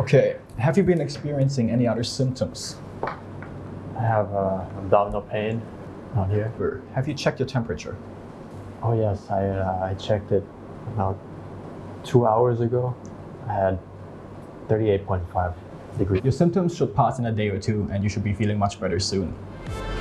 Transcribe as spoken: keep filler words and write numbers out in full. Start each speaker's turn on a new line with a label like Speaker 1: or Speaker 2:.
Speaker 1: Okay, have you been experiencing any other symptoms?
Speaker 2: I have uh, abdominal pain out here.
Speaker 1: Or have you checked your temperature?
Speaker 2: Oh yes, I, uh, I checked it about two hours ago. I had thirty-eight point five degrees.
Speaker 1: Your symptoms should pass in a day or two and you should be feeling much better soon.